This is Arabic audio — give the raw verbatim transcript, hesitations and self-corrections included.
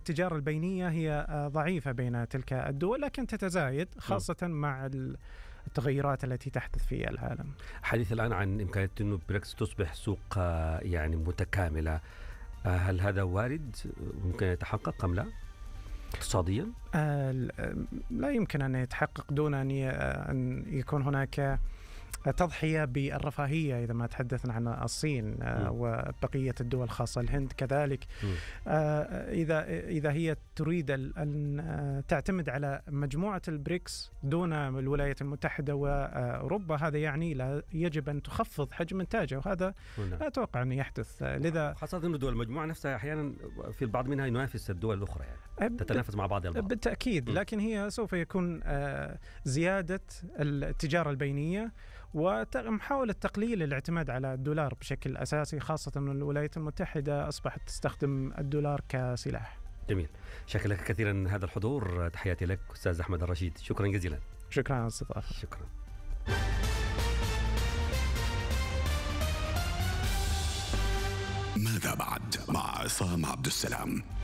التجارة البينية هي ضعيفة بين تلك الدول، لكن تتزايد خاصة مع التغيرات التي تحدث في العالم. حديث الآن عن إمكانية أنه بريكس تصبح سوق يعني متكاملة، هل هذا وارد ممكن يتحقق أم لا اقتصاديا؟ لا يمكن أن يتحقق دون أن يكون هناك تضحية بالرفاهية إذا ما تحدثنا عن الصين م. وبقية الدول خاصة الهند كذلك. إذا إذا هي تريد أن تعتمد على مجموعة البريكس دون الولايات المتحدة وأوروبا، هذا يعني لا يجب أن تخفض حجم إنتاجها، وهذا لا أتوقع أن يحدث. لذا خاصة أن الدول المجموعة نفسها أحيانا في البعض منها ينافس الدول الأخرى، يعني تتنافس مع بعض البعض بالتأكيد م. لكن هي سوف يكون زيادة التجارة البينية ومحاولة تقليل الاعتماد على الدولار بشكل أساسي، خاصة أن الولايات المتحدة أصبحت تستخدم الدولار كسلاح. جميل، شكرا لك كثيرا هذا الحضور. تحياتي لك أستاذ أحمد الرشيد، شكرا جزيلا. شكرا على الاستضافة. شكرا. ماذا بعد مع عصام عبد السلام؟